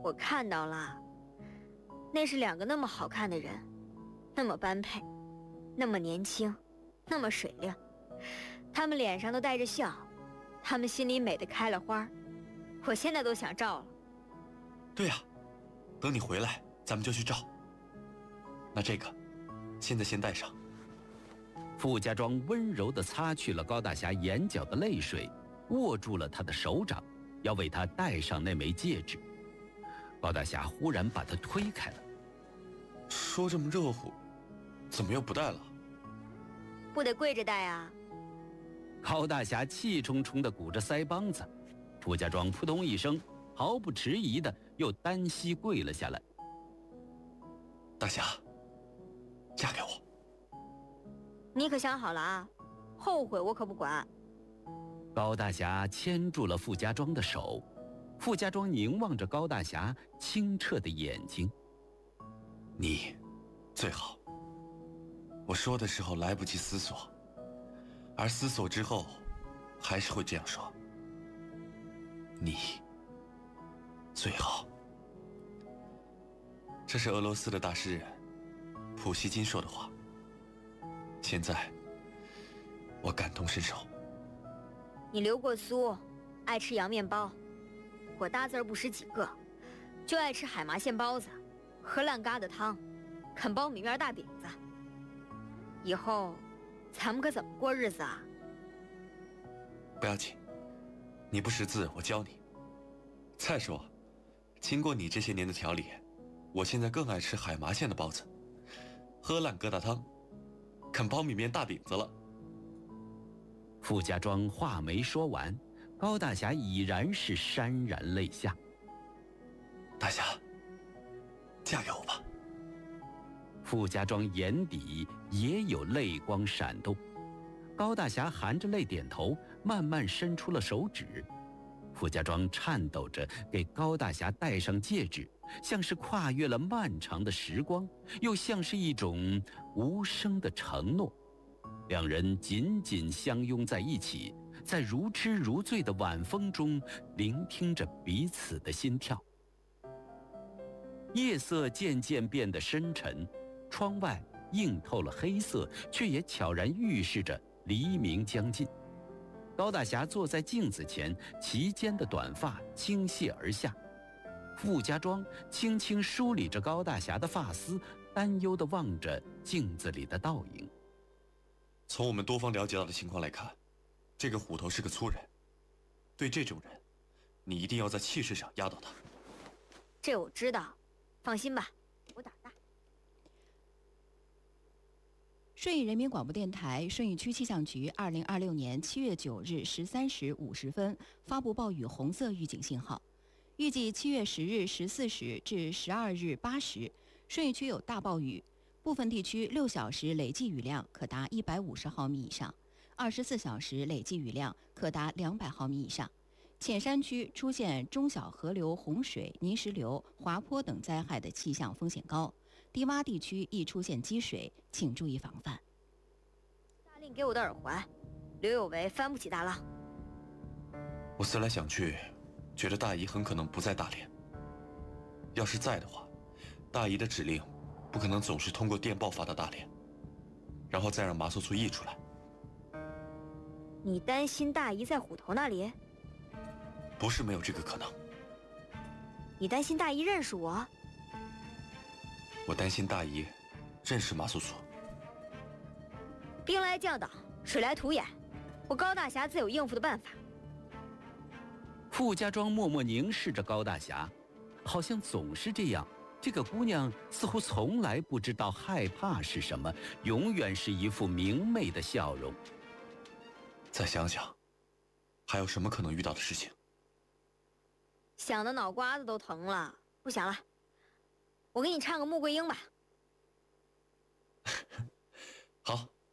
我看到了，那是两个那么好看的人，那么般配，那么年轻，那么水灵，他们脸上都带着笑，他们心里美得开了花，我现在都想照了。 对呀，等你回来咱们就去照。那这个现在先戴上。 傅家庄温柔地擦去了高大侠眼角的泪水，握住了他的手掌，要为他戴上那枚戒指。高大侠忽然把他推开了。 说这么热乎，怎么又不戴了？ 不得跪着戴啊！ 高大侠气冲冲地鼓着腮帮子，傅家庄扑通一声，毫不迟疑地又单膝跪了下来。 大侠，嫁给我。 你可想好了啊？后悔我可不管。 高大侠牵住了傅家庄的手，傅家庄凝望着高大侠清澈的眼睛。 你最好。我说的时候来不及思索，而思索之后还是会这样说。你最好。这是俄罗斯的大诗人普希金说的话，现在我感同身受。 你留过苏，爱吃洋面包，我大字不识几个，就爱吃海麻馅包子，喝烂疙瘩汤，啃苞米面大饼子。以后咱们可怎么过日子啊？ 不要紧，你不识字我教你。再说经过你这些年的调理，我现在更爱吃海麻馅的包子，喝烂疙瘩汤，啃苞米面大饼子了。 傅家庄话没说完，高大侠已然是潸然泪下。 大侠，嫁给我吧。 傅家庄眼底也有泪光闪动，高大侠含着泪点头，慢慢伸出了手指。傅家庄颤抖着给高大侠戴上戒指，像是跨越了漫长的时光，又像是一种无声的承诺。两人紧紧相拥在一起，在如痴如醉的晚风中聆听着彼此的心跳。夜色渐渐变得深沉，窗外映透了黑色，却也悄然预示着黎明将近。高大侠坐在镜子前，齐肩的短发倾泻而下。傅家庄轻轻梳理着高大侠的发丝，担忧地望着镜子里的倒影。 从我们多方了解到的情况来看，这个虎头是个粗人。对这种人，你一定要在气势上压倒他。 这我知道，放心吧，我胆大。 顺义人民广播电台顺义区气象局2026年7月9日13时50分发布暴雨红色预警信号，预计7月10日14时至12日8时，顺义区有大暴雨，部分地区6小时累计雨量可达150毫米以上，24小时累计雨量可达200毫米以上。浅山区出现中小河流洪水、泥石流、滑坡等灾害的气象风险高，低洼地区易出现积水，请注意防范。 大令给我的耳环，刘有为翻不起大浪。 我思来想去，觉得大姨很可能不在大连。要是在的话，大姨的指令不可能总是通过电报发到大连，然后再让麻素素译出来。 你担心大姨在虎头那里？ 不是没有这个可能。 你担心大姨认识我？ 我担心大姨认识麻素素。 兵来将挡，水来土掩，我高大侠自有应付的办法。 傅家庄默默凝视着高大侠，好像总是这样，这个姑娘似乎从来不知道害怕是什么，永远是一副明媚的笑容。 再想想，还有什么可能遇到的事情？ 想的脑瓜子都疼了，不想了，我给你唱个穆桂英吧。 好。